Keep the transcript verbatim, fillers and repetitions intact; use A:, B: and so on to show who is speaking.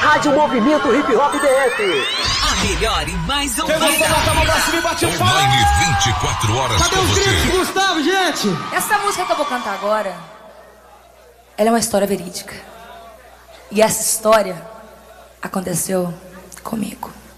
A: Rádio Movimento Hip Hop D F.
B: A melhor e mais ouvida.
C: Quem gostou da mão pra cima e bate palma.
D: Online vinte e quatro horas
C: Cadê
D: com
C: os
D: você.
C: gritos, Gustavo, gente?
E: Essa música que eu vou cantar agora, ela é uma história verídica. E essa história aconteceu comigo.